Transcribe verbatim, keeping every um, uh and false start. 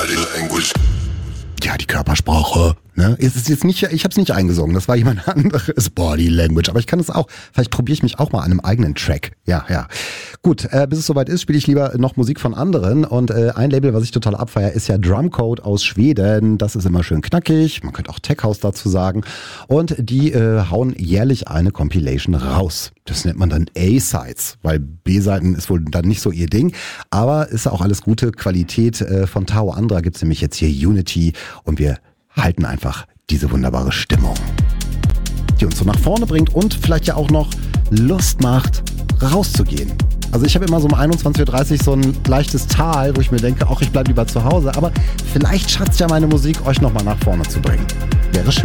Body language. Ja, die Körpersprache. Ne? Es ist jetzt nicht, ich habe es nicht eingesungen, das war jemand anderes Body Language, aber ich kann es auch. Vielleicht probiere ich mich auch mal an einem eigenen Track. Ja, ja. Gut, äh, bis es soweit ist, spiele ich lieber noch Musik von anderen und äh, ein Label, was ich total abfeiere, ist ja Drumcode aus Schweden. Das ist immer schön knackig, man könnte auch Tech House dazu sagen und die äh, hauen jährlich eine Compilation raus. Das nennt man dann A-Sides, weil B-Seiten ist wohl dann nicht so ihr Ding, aber ist auch alles gute Qualität. Äh, von Tao Andra gibt's nämlich jetzt hier Unity und wir halten einfach diese wunderbare Stimmung, die uns so nach vorne bringt und vielleicht ja auch noch Lust macht, rauszugehen. Also ich habe immer so um einundzwanzig Uhr dreißig so ein leichtes Tal, wo ich mir denke, ach, ich bleibe lieber zu Hause, aber vielleicht schafft es ja meine Musik, euch nochmal nach vorne zu bringen. Wäre schön.